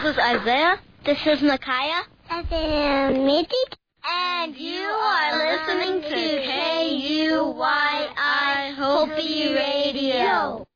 is Isaiah. This is Micaiah. This is Mitzi. And you are listening to KUYI Hopi Radio.